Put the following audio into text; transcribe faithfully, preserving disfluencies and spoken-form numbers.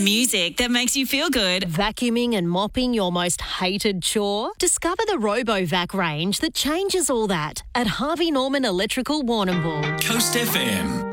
Music that makes you feel good. Vacuuming and mopping your most hated chore? Discover the RoboVac range that changes all that at Harvey Norman Electrical Warrnambool. Coast F M.